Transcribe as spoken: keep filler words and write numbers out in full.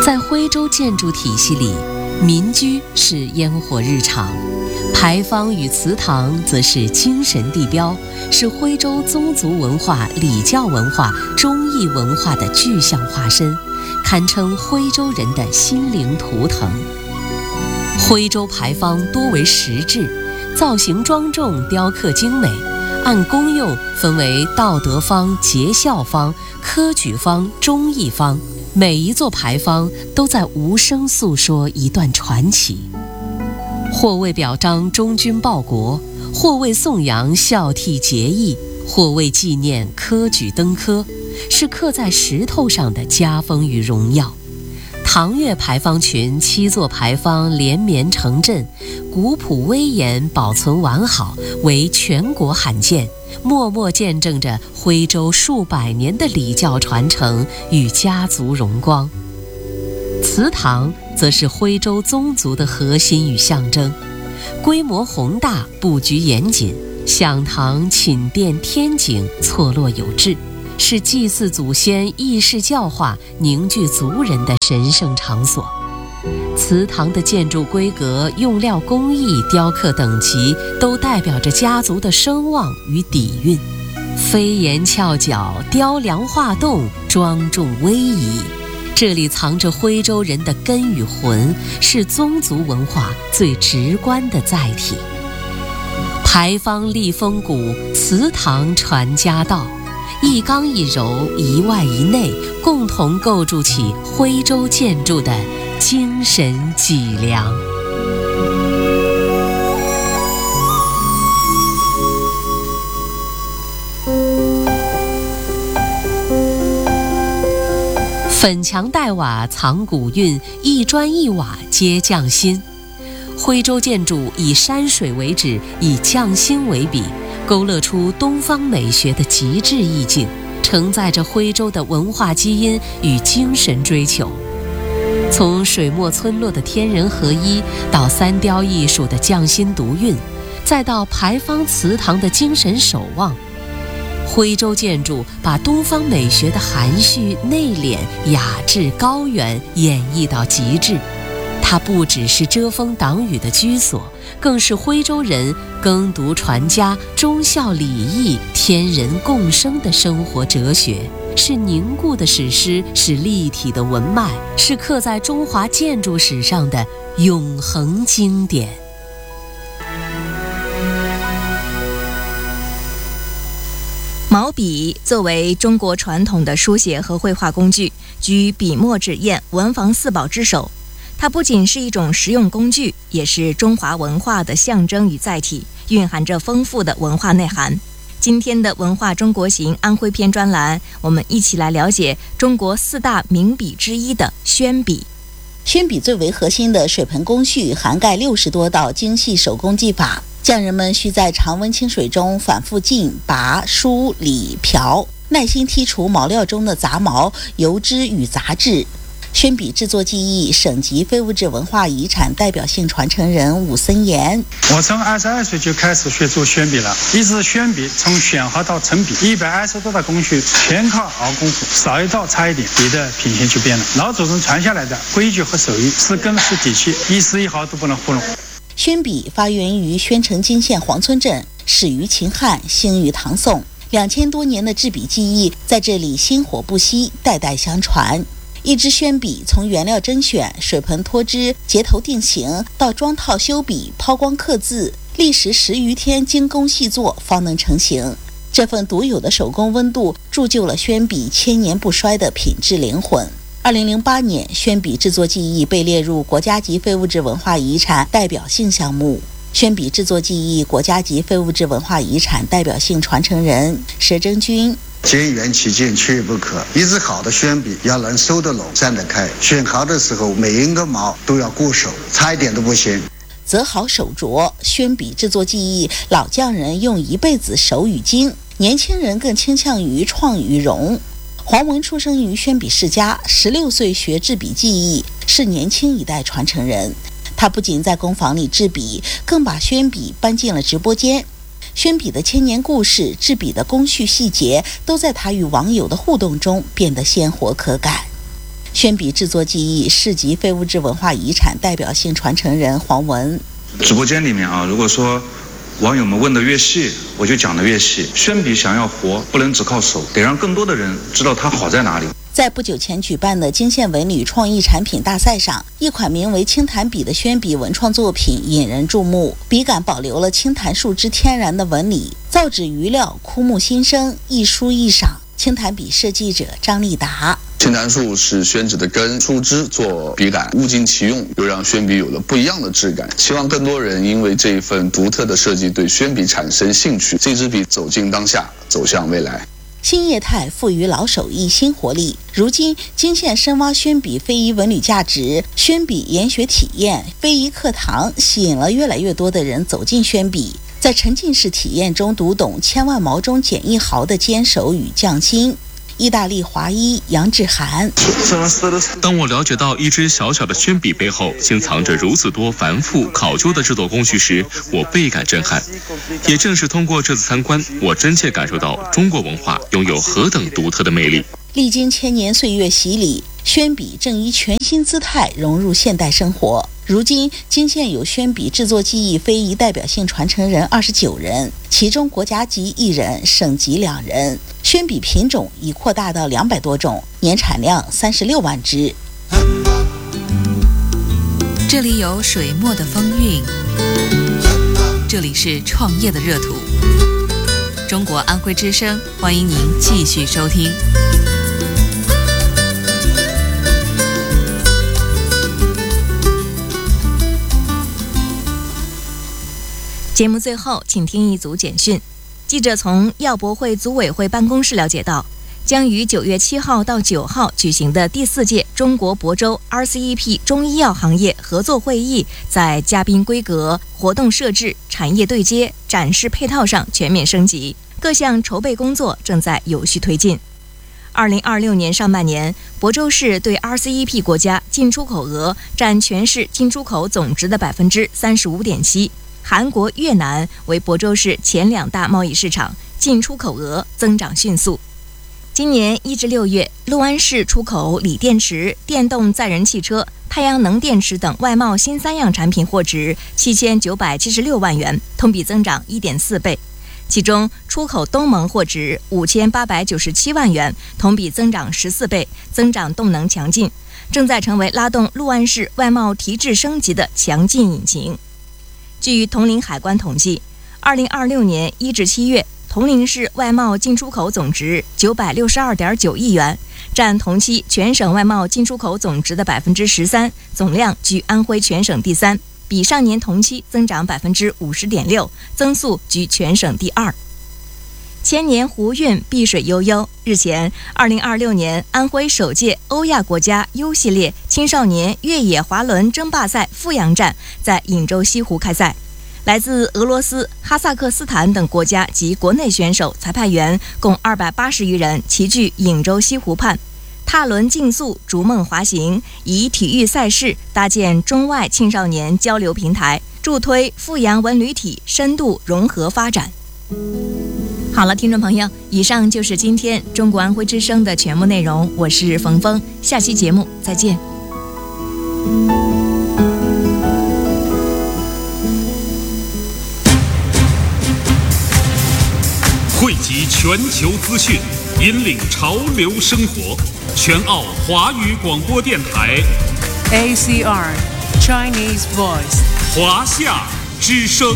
在徽州建筑体系里，民居是烟火日常，牌坊与祠堂则是精神地标，是徽州宗族文化、礼教文化、忠义文化的具象化身，堪称徽州人的心灵图腾。徽州牌坊多为石质，造型庄重，雕刻精美，按功用分为道德坊、节孝坊、科举坊、忠义坊，每一座牌坊都在无声诉说一段传奇，或为表彰忠君报国，或为颂扬孝悌节义，或为纪念科举登科，是刻在石头上的家风与荣耀。唐越牌坊群七座牌坊连绵成阵，古朴威严，保存完好，为全国罕见，默默见证着徽州数百年的礼教传承与家族荣光。祠堂则是徽州宗族的核心与象征，规模宏大，布局严谨，享堂、寝殿、天井错落有致，是祭祀祖先、议事教化、凝聚族人的神圣场所。祠堂的建筑规格、用料工艺、雕刻等级都代表着家族的声望与底蕴，飞檐翘角、雕梁画栋，庄重威仪。这里藏着徽州人的根与魂，是宗族文化最直观的载体。牌坊立风骨，祠堂传家道，一刚一柔，一外一内，共同构筑起徽州建筑的精神脊梁。粉墙黛瓦藏古韵，一砖一瓦皆匠心。徽州建筑以山水为旨，以匠心为笔，勾勒出东方美学的极致意境，承载着徽州的文化基因与精神追求。从水墨村落的天人合一，到三雕艺术的匠心独运，再到牌坊祠堂的精神守望，徽州建筑把东方美学的含蓄、内敛、雅致、高远演绎到极致。它不只是遮风挡雨的居所，更是徽州人耕读传家、忠孝礼义、天人共生的生活哲学，是凝固的史诗，是立体的文脉，是刻在中华建筑史上的永恒经典。 毛笔作为中国传统的书写和绘画工具，居笔墨纸砚文房四宝之首。它不仅是一种实用工具，也是中华文化的象征与载体，蕴含着丰富的文化内涵。今天的文化中国行安徽篇专栏，我们一起来了解中国四大名笔之一的宣笔。 宣笔最为核心的水盆工序涵盖六十多道精细手工技法，匠人们需在常温清水中反复浸、拔、梳、理、漂，耐心剔除毛料中的杂毛、油脂与杂质。宣笔制作技艺，省级非物质文化遗产代表性传承人武森言： 我从二十二岁就开始学做宣笔了，一直宣笔从选号到成笔，一百二十多道工序全靠熬功夫，少一道差一点，笔的品行就变了。老祖宗传下来的规矩和手艺是根是底气，一丝一毫都不能糊弄。 宣笔发源于宣城泾县黄村镇，始于秦汉，兴于唐宋，两千多年的制笔技艺在这里薪火不息，代代相传。一支宣笔从原料甄选、水盆脱脂、结头定型，到装套修笔、抛光刻字，历时十余天精工细作方能成型。这份独有的手工温度铸就了宣笔千年不衰的品质灵魂。二零零八年，宣笔制作技艺被列入国家级非物质文化遗产代表性项目。宣笔制作技艺国家级非物质文化遗产代表性传承人佘征军： 兼缘其见，缺不可。一支好的宣笔要能收得拢、散得开，选毫的时候每一个毛都要过手，差一点都不行。 择好手拙，宣笔制作技艺，老匠人用一辈子手与精，年轻人更倾向于创与融。黄文出生于宣笔世家，十六岁学制笔技艺，是年轻一代传承人。他不仅在工坊里制笔，更把宣笔搬进了直播间。宣笔的千年故事、制笔的工序细节，都在他与网友的互动中变得鲜活可感。 宣笔制作技艺市级非物质文化遗产代表性传承人黄文。 直播间里面啊，如果说网友们问的越细，我就讲的越细。宣笔想要活，不能只靠手，得让更多的人知道它好在哪里。 在不久前举办的泾县文旅创意产品大赛上，一款名为青檀笔的宣笔文创作品引人注目。笔杆保留了青檀树枝天然的纹理，造纸余料枯木新生，一书一赏。青檀笔设计者张立达。 青檀树是宣纸的根，树枝做笔杆，物尽其用，又让宣笔有了不一样的质感。希望更多人因为这一份独特的设计对宣笔产生兴趣，这支笔走进当下，走向未来。 新业态赋予老手艺新活力。如今，泾县深挖宣笔非遗文旅价值，宣笔研学体验、非遗课堂，吸引了越来越多的人走进宣笔，在沉浸式体验中读懂千万毛中减一毫的坚守与匠心。意大利华裔杨志涵。 当我了解到一支小小的宣笔背后竟藏着如此多繁复考究的制作工序时，我倍感震撼。也正是通过这次参观，我真切感受到中国文化拥有何等独特的魅力。 历经千年岁月洗礼，宣笔正以全新姿态融入现代生活。如今，泾县有宣笔制作技艺非遗代表性传承人二十九人，其中国家级一人，省级两人。宣笔品种已扩大到两百多种，年产量三十六万只。 这里有水墨的风韵，这里是创业的热土。中国安徽之声，欢迎您继续收听。 节目最后，请听一组简讯。记者从药博会组委会办公室了解到，将于九月七号到九号举行的第四届中国亳州 R C E P 中医药行业合作会议，在嘉宾规格、活动设置、产业对接、展示配套上全面升级，各项筹备工作正在有序推进。二零二六年上半年，亳州市对 R C E P 国家进出口额占全市进出口总值的百分之三十五点七。韩国、越南为亳州市前两大贸易市场，进出口额增长迅速。今年一至六月，六安市出口锂电池、电动载人汽车、太阳能电池等外贸新三样产品货值七千九百七十六万元，同比增长一点四倍。其中，出口东盟货值五千八百九十七万元，同比增长十四倍，增长动能强劲，正在成为拉动六安市外贸提质升级的强劲引擎。据铜陵海关统计，二零二六年一至七月，铜陵市外贸进出口总值九百六十二点九亿元，占同期全省外贸进出口总值的百分之十三，总量居安徽全省第三，比上年同期增长百分之五十点六，增速居全省第二。千年湖韵，碧水悠悠。日前，二零二六年安徽首届欧亚国家 U 系列青少年越野滑轮争霸赛阜阳站在颍州西湖开赛。来自俄罗斯、哈萨克斯坦等国家及国内选手、裁判员共二百八十余人齐聚颍州西湖畔，踏轮竞速，逐梦滑行，以体育赛事搭建中外青少年交流平台，助推阜阳文旅体深度融合发展。好了，听众朋友，以上就是今天中国安徽之声的全部内容，我是冯峰，下期节目再见。 汇集全球资讯，引领潮流生活，全澳华语广播电台 A C R Chinese Voice 华夏之声。